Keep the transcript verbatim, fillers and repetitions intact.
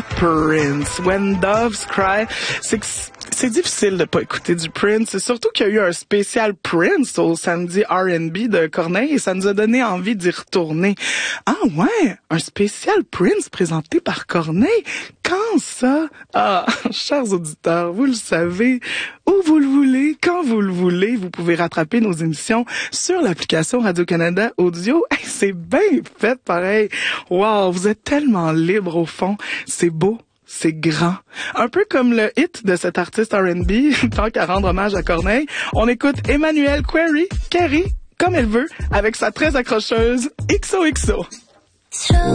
Ah, Prince, When Doves Cry. C'est que c'est difficile de pas écouter du Prince. Surtout qu'il y a eu un spécial Prince au samedi R and B de Corneille et ça nous a donné envie d'y retourner. Ah ouais, un spécial Prince présenté par Corneille. Quand ça? Ah, chers auditeurs, vous le savez, où vous le voulez, quand vous le voulez, vous pouvez rattraper nos émissions sur l'application Radio-Canada Audio. Hey, c'est bien fait pareil. Wow, vous êtes tellement libre au fond. C'est beau. C'est grand. Un peu comme le hit de cet artiste R and B, tant qu'à rendre hommage à Corneille, on écoute Emmanuelle Query, Carrie, comme elle veut, avec sa très accrocheuse X O X O.